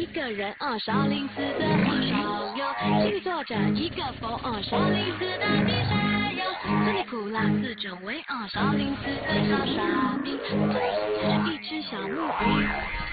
一个人少林寺的和尚有，心里坐着一个佛少林寺的地山有，这里苦辣四周围少林寺的小沙弥，是一只小木鱼。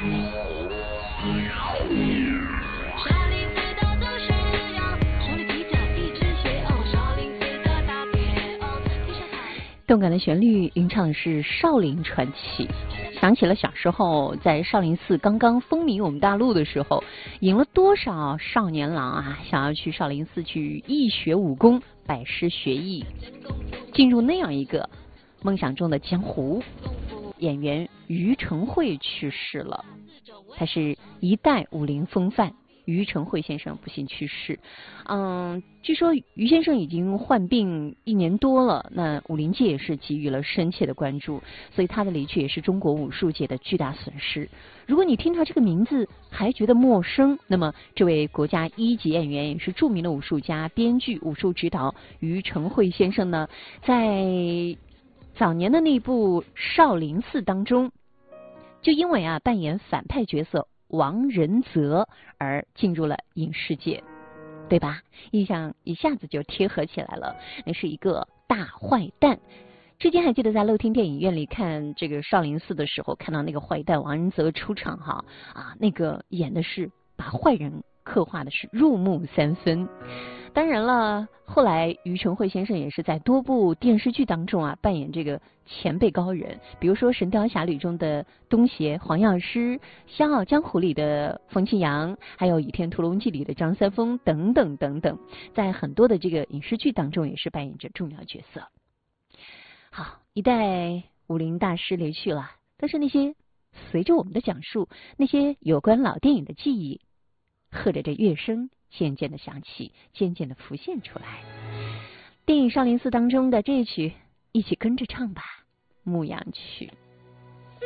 少林寺的祖师有，手里提着一只鞋少林寺的大铁动感的旋律吟唱的是少林传奇，想起了小时候在少林寺刚刚风靡我们大陆的时候，引了多少少年郎啊，想要去少林寺去一学武功，拜师学艺，进入那样一个梦想中的江湖。演员于承惠去世了，他是一代武林风范。于承惠先生不幸去世，据说于先生已经患病1年多了，那武林界也是给予了深切的关注，所以他的离去也是中国武术界的巨大损失。如果你听到这个名字还觉得陌生，那么这位国家1级演员也是著名的武术家、编剧、武术指导于承惠先生呢，在早年的那部《少林寺》当中，就因为扮演反派角色王仁泽而进入了影视界，对吧？印象一下子就贴合起来了，那是一个大坏蛋。之前还记得在乐天电影院里看这个少林寺的时候，看到那个坏蛋王仁泽出场那个演的是把坏人刻画的是入木三分。当然了，后来于承惠先生也是在多部电视剧当中扮演这个前辈高人，比如说《神雕侠侣》中的东邪黄药师，《笑傲江湖》里的风清扬，还有《倚天屠龙记》里的张三丰等等等等，在很多的这个影视剧当中也是扮演着重要角色。好，一代武林大师离去了，但是那些随着我们的讲述，那些有关老电影的记忆，和着这乐声渐渐的响起，渐渐的浮现出来。电影《少林寺》当中的这一曲，一起跟着唱吧，《牧羊曲》。